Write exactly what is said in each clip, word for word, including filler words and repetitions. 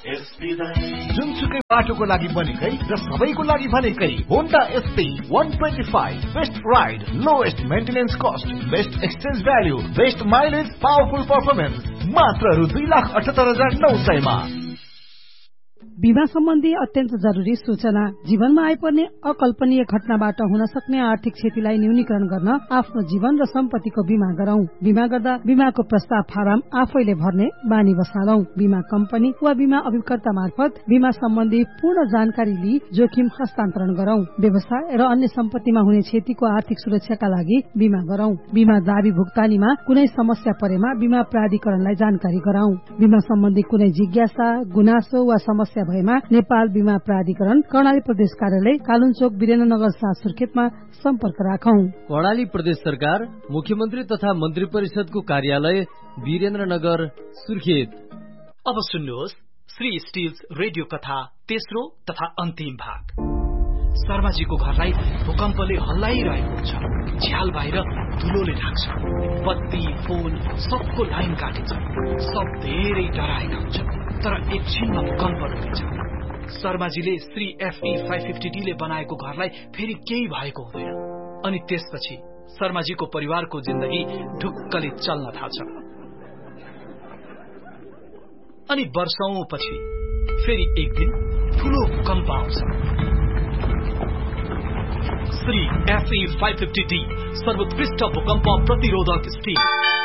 जुनसुकै बाटोको लागि बनेकै र सबैको लागि भनेकै Honda SP one twenty-five best ride, lowest maintenance cost, best exchange value, best mileage, powerful performance, मात्र रु दुई लाख अठहत्तर हजार नौ सयमा। बीमा सम्बन्धी अत्यन्त जरुरी सूचना। जीवनमा आइपर्ने अकल्पनीय घटनाबाट हुन सक्ने आर्थिक क्षतिलाई न्यूनीकरण गर्न आफ्नो जीवन र सम्पत्तिको बीमा गरौं। बीमा गर्दा बीमाको प्रस्ताव फारम आफैले भर्ने बानी बसालौं। बीमा कम्पनी वा बीमा अभिकर्ता मार्फत बीमा सम्बन्धी पूर्ण जानकारी लिई जोखिम हस्तान्तरण गरौं। व्यवसाय र अन्य सम्पत्तिमा हुने क्षतिको आर्थिक सुरक्षाका लागि बीमा गरौं। बीमा दावी भुक्तानीमा कुनै समस्या परेमा बीमा प्राधिकरणलाई जानकारी गराउँ। बीमा सम्बन्धी कुनै जिज्ञासा, गुनासो वा समस्या भएमा नेपाल बीमा प्राधिकरण कर्णाली प्रदेश कार्यालय कालुनचोक वीरेन्द्रनगर सात सुर्खेतमा सम्पर्क राखौं। कर्णाली प्रदेश सरकार मुख्यमन्त्री तथा मन्त्री परिषदको कार्यालय वीरेन्द्रनगर सुर्खेत। अब सुन्नुहोस् श्री स्टिल्स रेडियो कथा तेस्रो तथा अन्तिम भाग। शर्माजीको घरलाई भूकम्पले हल्लाइरहेको हुन्छ। झ्याल बाहिर धुलोले ढाक्छ। बत्ती, फोन सबको लाइन काटिन्छ। सब धेरै डराएका हुन्छ, तर एकछिनमा भूकम्प रोकिन्छ। शर्माजीले Shri FE five fifty D ले बनाएको घरलाई फेरि केही भएको हुँदैन। अनि त्यसपछि शर्माजीको परिवारको जिन्दगी ढुक्कले चल्न थाल्छ। अनि वर्षौंपछि फेरि एक दिन ठूलो भूकम्प आउँछ। Shri FE five fifty D सर्वोत्कृष्ट भूकम्प प्रतिरोधक स्टिल।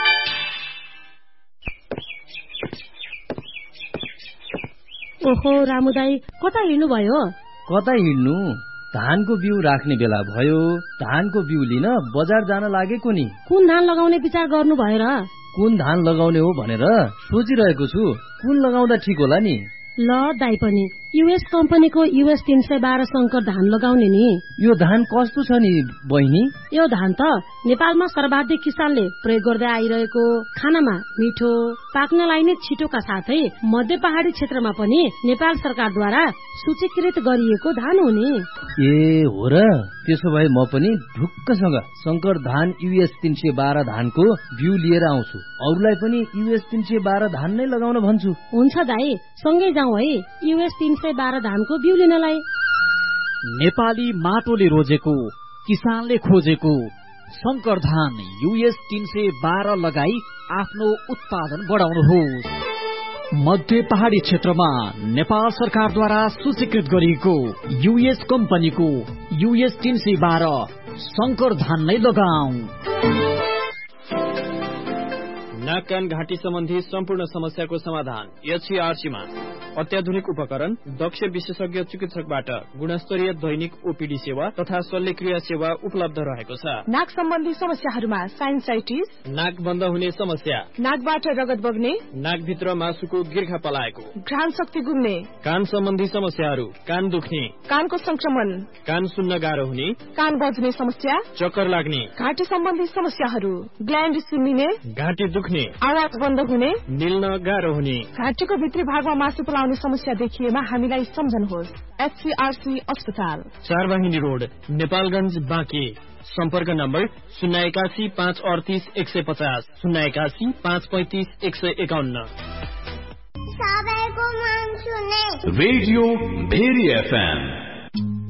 ओहो रामुदाई, कता हिँड्नु भयो? कता हिँड्नु? धानको बिउ राख्ने बेला भयो। धानको बिउ लिन बजार जान लागेको नि। कुन धान लगाउने विचार गर्नु भयो र? कुन धान लगाउने हो भनेर सोचिरहेको छु। कुन लगाउँदा ठिक होला नि? ल दाई पनि युएस कम्पनीको युएस तीन सय बाह्र शंकर धान लगाउने नि। यो धान कस्तो छ नि बहिनी? यो धान त नेपालमा सर्वाधिक किसानले प्रयोग गर्दै आइरहेको, खानामा मिठो, पाक्नलाई नै छिटोका साथै मध्य पहाडी क्षेत्रमा पनि नेपाल सरकारद्वारा सूचीकृत गरिएको धान हो नि। ए हो र? त्यसो भए म पनि ढुक्कसँग शंकर धान युएस तीन सय बाह्र धानको बिउ लिएर आउँछु। अरूलाई पनि युएस तीन सय बाह्र धान नै लगाउन भन्छु। हुन्छ दाई, सँगै जाउँ है युएस तीन सय बाह्र धानको बिउ लिनलाई। नेपाली माटोले रोजेको, किसानले खोजेको शंकर धान युएस तीन सय बाह्र लगाई आफ्नो उत्पादन बढाउनुहोस्। मध्य पहाडी क्षेत्रमा नेपाल सरकारद्वारा सूचीकृत गरिएको युएस कम्पनीको युएस तीन सय बाह्र शंकर धान नै लगाऊ। नाक कान घाँटी सम्बन्धी सम्पूर्ण समस्याको समाधान एचसीआरसीमा। अत्याधुनिक उपकरण, दक्ष विशेषज्ञ चिकित्सकबाट गुणस्तरीय दैनिक ओपीडी सेवा तथा शल्यक्रिया सेवा उपलब्ध रहेको छ। नाक सम्बन्धी समस्याहरूमा साइनसाइटिस, नाक बन्द हुने समस्या, नाकबाट रगत बग्ने, नाकभित्र मासुको गिर्खा पलाएको, घ्राण शक्ति गुम्ने, कान सम्बन्धी समस्याहरू, कान दुख्ने, कानको संक्रमण, कान सुन्न गाह्रो हुने, कान बज्ने समस्या, चक्कर लाग्ने, घाँटी सम्बन्धी समस्याहरू, ग्ल्यान्ड सुन्निने, घाँटी दुख्ने, आवाज बन्द हुने, निल्न गाह्रो हुने, घाँटीको भित्री भागमा मासु पलाउने समस्या देखिएमा हामीलाई सम्झनुहोस्। एचसीआरसी अस्पताल, चारवाहिनी रोड, नेपालगञ्ज, बाँके। सम्पर्क नम्बर शून्य एकासी पाँच अडतिस एक सय पचास, शून्य एकासी पाँच पैंतिस एक सय एकाउन्न। Radio very FM